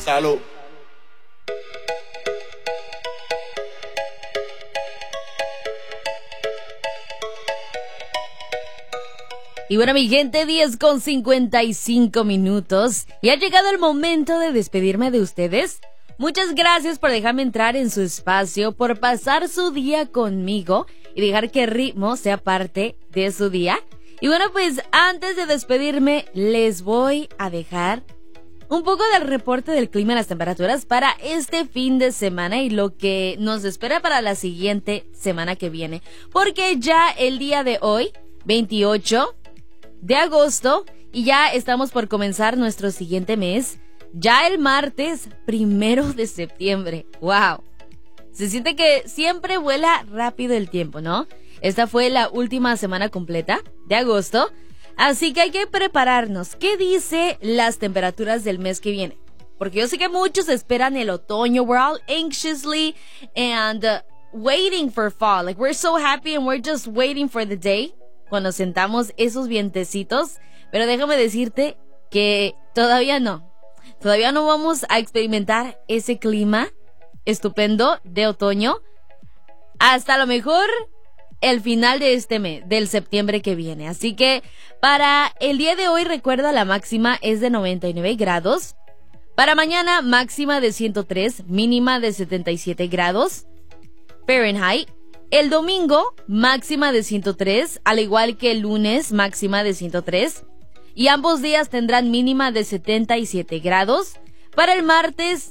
Salud. Y bueno, mi gente, 10:55. Y ha llegado el momento de despedirme de ustedes. Muchas gracias por dejarme entrar en su espacio, por pasar su día conmigo y dejar que Ritmo sea parte de su día. Y bueno, pues antes de despedirme, les voy a dejar un poco del reporte del clima y las temperaturas para este fin de semana y lo que nos espera para la siguiente semana que viene. Porque ya el día de hoy, 28 de agosto, y ya estamos por comenzar nuestro siguiente mes, ya el martes 1 de septiembre. ¡Wow! Se siente que siempre vuela rápido el tiempo, ¿no? Esta fue la última semana completa de agosto, así que hay que prepararnos. ¿Qué dice las temperaturas del mes que viene? Porque yo sé que muchos esperan el otoño. We're all anxiously and waiting for fall. Like, we're so happy and we're just waiting for the day cuando sentamos esos vientecitos. Pero déjame decirte que todavía no. Todavía no vamos a experimentar ese clima estupendo de otoño hasta a lo mejor el final de este mes, del septiembre que viene. Así que para el día de hoy, recuerda, la máxima es de 99 grados. Para mañana, máxima de 103, mínima de 77 grados Fahrenheit. El domingo, máxima de 103, al igual que el lunes, máxima de 103. Y ambos días tendrán mínima de 77 grados. Para el martes,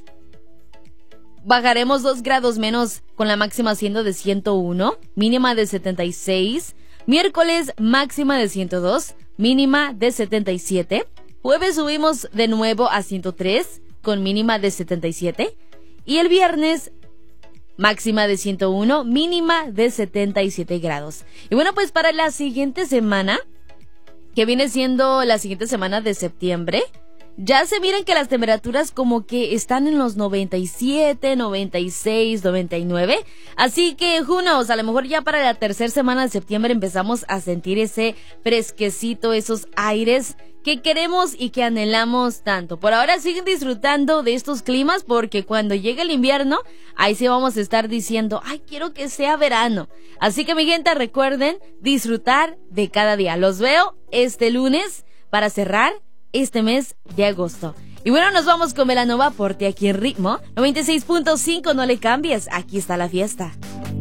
bajaremos 2 grados menos con la máxima siendo de 101, mínima de 76. Miércoles, máxima de 102, mínima de 77. Jueves subimos de nuevo a 103 con mínima de 77. Y el viernes, máxima de 101, mínima de 77 grados. Y bueno, pues para la siguiente semana, que viene siendo la siguiente semana de septiembre, ya se miran que las temperaturas como que están en los 97, 96, 99. Así que, who knows, a lo mejor ya para la tercera semana de septiembre empezamos a sentir ese fresquecito, esos aires que queremos y que anhelamos tanto. Por ahora siguen disfrutando de estos climas porque cuando llegue el invierno, ahí sí vamos a estar diciendo, ay, quiero que sea verano. Así que, mi gente, recuerden disfrutar de cada día. Los veo este lunes para cerrar este mes de agosto. Y bueno, nos vamos con Belanova Porte aquí en Ritmo 96.5. No le cambies, aquí está la fiesta.